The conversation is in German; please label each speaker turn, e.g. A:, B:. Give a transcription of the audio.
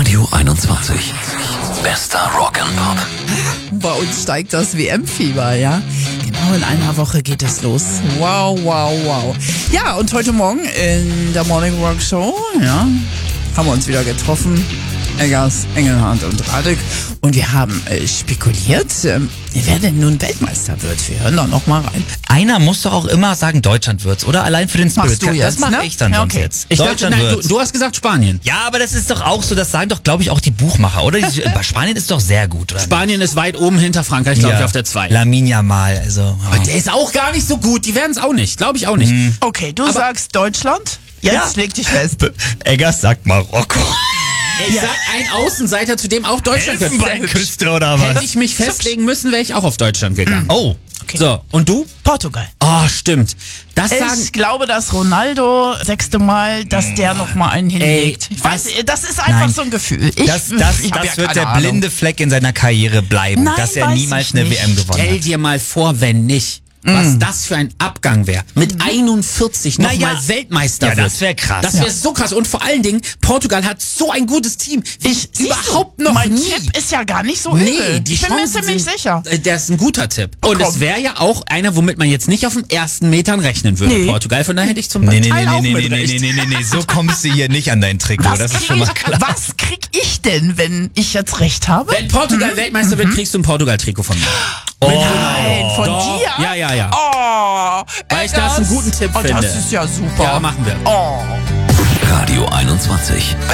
A: Radio 21. Bester Rock'n'Pop.
B: Bei uns steigt das WM-Fieber, ja? Genau in einer Woche geht es los. Wow, wow, wow. Ja, und heute Morgen in der Morning Rock Show, ja, haben wir uns wieder getroffen. Eggers, Engelhardt und Radek. Und wir haben spekuliert, wer denn nun Weltmeister wird. Wir hören da noch mal rein.
C: Einer muss doch auch immer sagen, Deutschland wird's, oder? Allein für den Spirit.
B: Machst du jetzt,
C: das mache
B: ne?
C: ich dann
B: Ja,
C: sonst
B: okay.
C: jetzt.
D: Ich dachte,
C: Deutschland
D: nein,
C: wird's.
D: du hast gesagt Spanien.
C: Ja, aber das ist doch auch so, das sagen doch, glaube ich, auch die Buchmacher, oder? Bei Spanien ist doch sehr gut, oder?
D: Spanien ist weit oben hinter Frankreich, glaube ich, auf der 2.
C: Lamin Yamal, also.
D: Und der ist auch gar nicht so gut. Die werden es auch nicht. Glaube ich auch nicht.
B: Okay, du sagst Deutschland? Jetzt leg dich fest.
C: Eggers sagt Marokko.
D: Ich sag ein Außenseiter, zu dem auch Deutschland gehört.
C: Elfenbeinküste oder was?
D: Hätte ich mich festlegen müssen, wäre ich auch auf Deutschland gegangen.
C: Oh.
B: Okay.
D: So, und du?
B: Portugal.
D: Oh, stimmt. Das sagen...
B: Ich glaube, dass Ronaldo 6. Mal, dass der noch mal einen hinlegt. Ich weiß, das ist einfach
C: Nein.
B: so ein Gefühl.
C: Das
B: ich hab
C: wird
B: keine
C: der
B: Ahnung.
C: blinde Fleck in seiner Karriere bleiben,
B: Nein,
C: dass er
B: weiß
C: niemals
B: ich
C: eine
B: nicht.
C: WM gewonnen
D: Stell
C: hat.
D: dir mal vor, wenn nicht. Was das für ein Abgang wäre. Mit 41 nochmal
C: Naja.
D: Weltmeister
C: Ja,
D: wird.
C: das wär krass.
D: Das wäre so krass. Und vor allen Dingen, Portugal hat so ein gutes Team.
B: Siehst
D: Überhaupt
B: du,
D: noch
B: mein
D: nie.
B: Tipp ist ja gar nicht so
D: Nee,
B: übel.
D: die
B: Ich bin mir
D: Chancen
B: ziemlich
D: sind,
B: sicher.
D: Der ist ein guter Tipp. Und
B: komm.
D: es wäre ja auch einer, womit man jetzt nicht auf den ersten Metern rechnen würde.
B: Nee.
D: Portugal, von daher hätte ich zum
C: Nee,
D: Teil auch mit recht.
C: nee, so kommst du hier nicht an dein Trikot, das ist schon mal klar.
B: Was krieg ich denn, wenn ich jetzt recht habe?
D: Wenn Portugal Weltmeister wird, kriegst du ein Portugal-Trikot von mir.
B: Nein, von
D: Doch.
B: dir?
D: Ja.
B: Oh,
D: Weil ich das einen guten Tipp finde.
B: Das ist ja super.
D: Ja, machen wir.
B: Oh.
A: Radio 21.